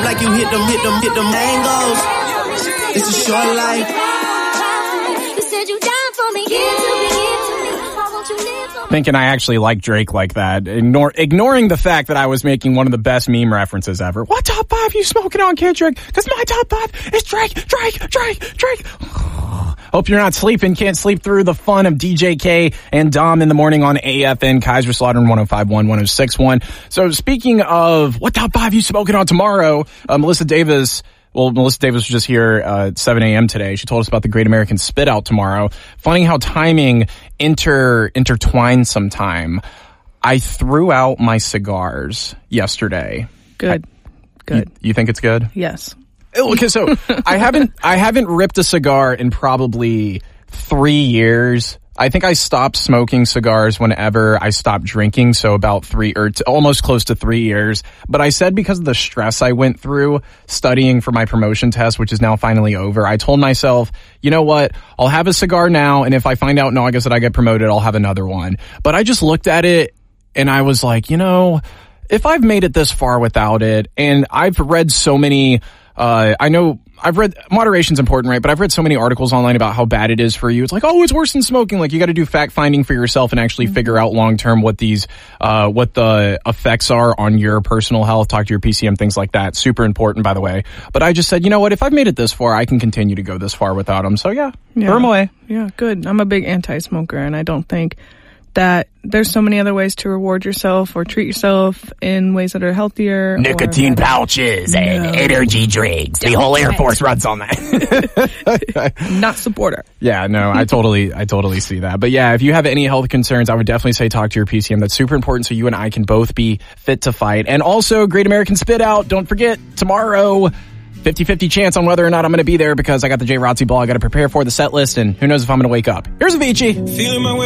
like you hit them angles. It's a short life. You said you down for me, give to me. Why won't you live for me? Thinking I actually like Drake like that. Ignoring the fact that I was making one of the best meme references ever. What top 5 you smoking on, Kendrick? Because my top 5 is Drake. Hope you're not sleeping. Can't sleep through the fun of DJ K and Dom in the morning on AFN, Kaiserslautern 105.1, 106.1. So speaking of what top 5 you smoking on tomorrow, Melissa Davis was just here at 7 a.m. today. She told us about the Great American Spit Out tomorrow. Funny how timing intertwined sometime. I threw out my cigars yesterday. Good. You think it's good? Yes. Okay, so I haven't ripped a cigar in probably 3 years. I think I stopped smoking cigars whenever I stopped drinking, so about almost close to 3 years. But I said because of the stress I went through studying for my promotion test, which is now finally over, I told myself, you know what, I'll have a cigar now, and if I find out in August that I get promoted, I'll have another one. But I just looked at it, and I was like, if I've made it this far without it, and I've read so many... I've read moderation's important, right? But I've read so many articles online about how bad it is for you. It's like, oh, it's worse than smoking. Like, you got to do fact finding for yourself and actually figure out long term what the effects are on your personal health. Talk to your PCM, things like that. Super important, by the way. But I just said, you know what? If I've made it this far, I can continue to go this far without them. So throw them away. Yeah, good. I'm a big anti-smoker, and I don't think that there's so many other ways to reward yourself or treat yourself in ways that are healthier. Nicotine pouches and energy drinks. The whole Air Force runs on that. Not supporter. Yeah, no, I totally see that. But yeah, if you have any health concerns, I would definitely say talk to your PCM. That's super important so you and I can both be fit to fight. And also, Great American Spit Out. Don't forget, tomorrow, 50-50 chance on whether or not I'm going to be there because I got the J. Rotzi ball I got to prepare for, the set list, and who knows if I'm going to wake up. Here's Avicii. Feeling my way